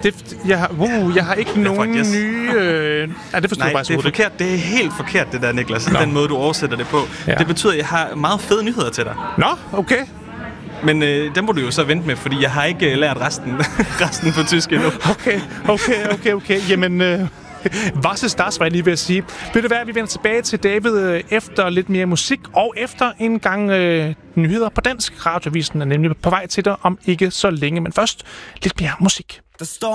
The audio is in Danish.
Jeg har ikke nogen nye... det forstår jeg bare det er forkert. Det er helt forkert, det der, Niklas. Den måde, du oversætter det på. Ja. Det betyder, at jeg har meget fede nyheder til dig. Nå, okay. Men dem må du jo så vente med, fordi jeg har ikke lært resten på tysk endnu. Okay. Jamen... Vasse Stas, var jeg lige ved at sige. Vil det være, at vi vender tilbage til David efter lidt mere musik, og efter en gang nyheder på dansk. Radioavisen er nemlig på vej til dig om ikke så længe, men først lidt mere musik. Der står